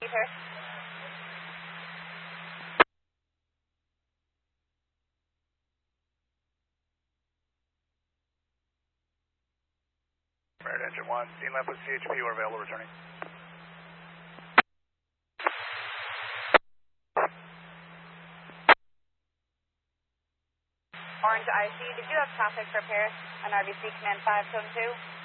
Paris. Merit Engine 1, Dean left with CHP, we're available returning. Orange IC, did you have traffic for Paris on RBC Command 572?